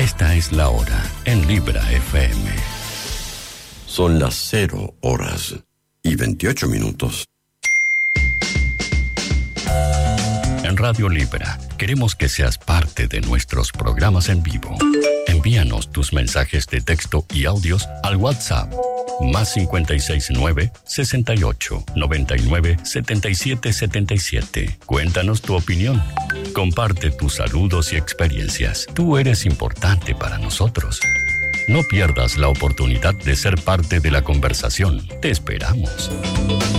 Esta es la hora en Libra FM. Son las 0:28. En Radio Libra queremos que seas parte de nuestros programas en vivo. Envíanos tus mensajes de texto y audios al WhatsApp +569 68 99 77 77. Cuéntanos tu opinión. Comparte tus saludos y experiencias. Tú eres importante para nosotros. No pierdas la oportunidad de ser parte de la conversación. Te esperamos.